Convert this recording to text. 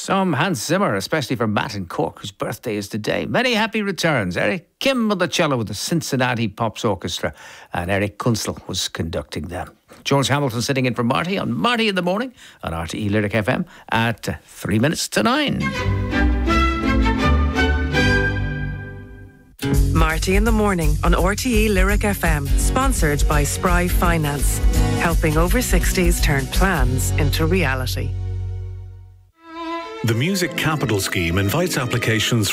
Some Hans Zimmer, especially for Matt in Cork, whose birthday is today. Many happy returns. Eric Kim on the cello with the Cincinnati Pops Orchestra, and Eric Kunstler was conducting them. George Hamilton sitting in for Marty on Marty in the Morning on RTE Lyric FM at 3 minutes to 9. Marty in the Morning on RTE Lyric FM, sponsored by Spry Finance, helping over 60s turn plans into reality. The Music Capital Scheme invites applications